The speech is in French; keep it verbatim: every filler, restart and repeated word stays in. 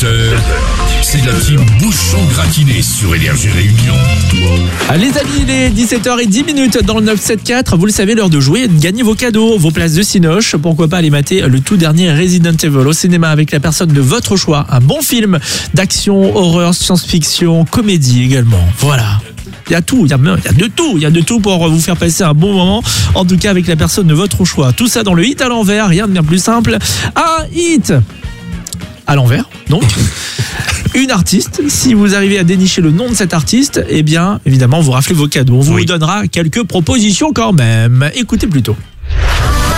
heures, c'est la team Bouchon Gratiné sur Énergie Réunion. Ah, les amis, il est dix-sept heures dix dans le neuf sept quatre. Vous le savez, l'heure de jouer et de gagner vos cadeaux, vos places de Cinoche. Pourquoi pas aller mater le tout dernier Resident Evil au cinéma avec la personne de votre choix. Un bon film d'action, horreur, science-fiction, comédie également. Voilà. Il y a tout, il y a, il y a de tout, il y a de tout pour vous faire passer un bon moment. En tout cas, avec la personne de votre choix. Tout ça dans le hit à l'envers, rien de bien plus simple. Un hit à l'envers, donc. Une artiste, si vous arrivez à dénicher le nom de cet artiste, eh bien, évidemment, vous raflez vos cadeaux. On vous Oui. donnera quelques propositions quand même. Écoutez plutôt.